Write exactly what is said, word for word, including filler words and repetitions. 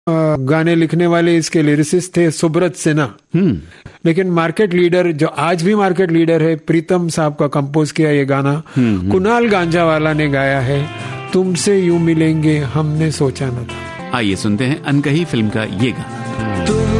गाने लिखने वाले इसके लिरिसिस्ट थे सुब्रत सिन्हा, लेकिन मार्केट लीडर जो आज भी मार्केट लीडर है, प्रीतम साहब का कंपोज किया ये गाना, कुणाल गांजावाला ने गाया है। तुमसे यूं मिलेंगे हमने सोचा न था। आइए सुनते हैं अनकही फिल्म का ये गाना।